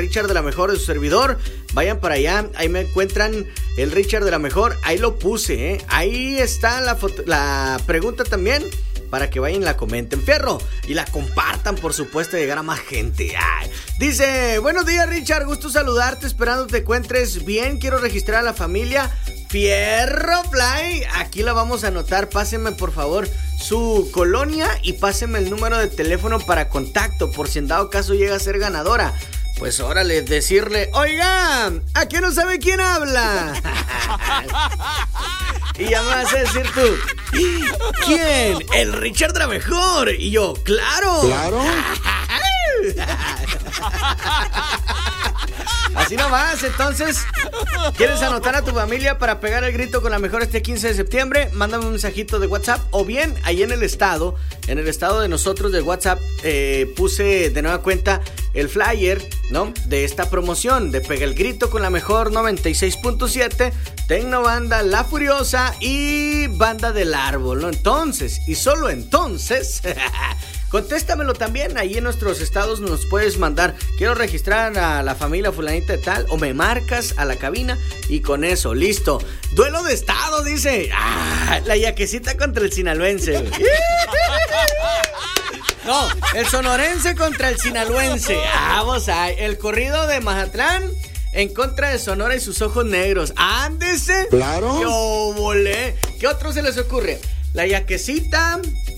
Richard de la Mejor, de su servidor. Vayan para allá, ahí me encuentran el Richard de la Mejor. Ahí lo puse, ahí está la pregunta también, para que vayan y la comenten, fierro, y la compartan, por supuesto, llegar a más gente. Ay. Dice, buenos días, Richard, gusto saludarte, esperando te encuentres bien, quiero registrar a la familia. Fierro Fly, aquí la vamos a anotar, pásenme por favor su colonia y pásenme el número de teléfono para contacto, por si en dado caso llega a ser ganadora. Pues órale, decirle, oiga, ¿a qué no sabe quién habla? Y ya me vas a decir tú, ¿quién? El Richard de la Mejor. Y yo, claro. Claro. Así nomás, entonces, ¿quieres anotar a tu familia para pegar el grito con la mejor este 15 de septiembre? Mándame un mensajito de WhatsApp, o bien ahí en el estado de nosotros de WhatsApp, puse de nueva cuenta el flyer, ¿no? De esta promoción de Pega el Grito con la Mejor 96.7, Tecno Banda, La Furiosa y Banda del Árbol, ¿no? Entonces, y solo entonces... Contéstamelo también, ahí en nuestros estados nos puedes mandar, quiero registrar a la familia fulanita de tal, o me marcas a la cabina y con eso, listo. Duelo de estado, dice, la yaquecita contra el sinaloense. No, el sonorense contra el sinaloense. Vamos a el corrido de Mazatlán en contra de Sonora y sus ojos negros. Ándese. Claro. Yo volé. ¿Qué otro se les ocurre? La yaquecita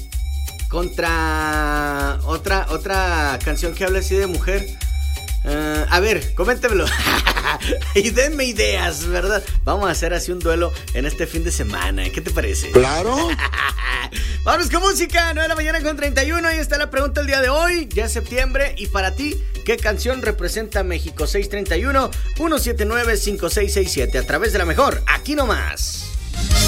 contra otra canción que habla así de mujer. A ver, coméntemelo. Y denme ideas, ¿verdad? Vamos a hacer así un duelo en este fin de semana. ¿Qué te parece? Claro. Vámonos con música, 9 de la mañana con 31. Ahí está la pregunta el día de hoy. Ya es septiembre. Y para ti, ¿qué canción representa México? 631-179-5667. A través de la Mejor, aquí nomás.